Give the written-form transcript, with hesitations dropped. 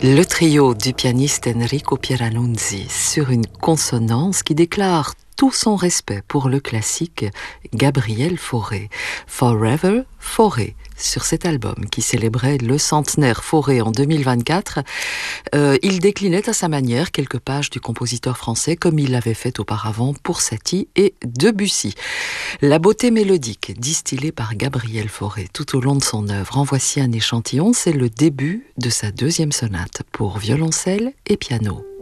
Le trio du pianiste Enrico Pieranunzi sur une consonance qui déclare tout son respect pour le classique Gabriel Fauré. Forever Fauré, sur cet album qui célébrait le centenaire Fauré en 2024, il déclinait à sa manière quelques pages du compositeur français comme il l'avait fait auparavant pour Satie et Debussy. La beauté mélodique distillée par Gabriel Fauré tout au long de son œuvre, en voici un échantillon, c'est le début de sa deuxième sonate pour violoncelle et piano.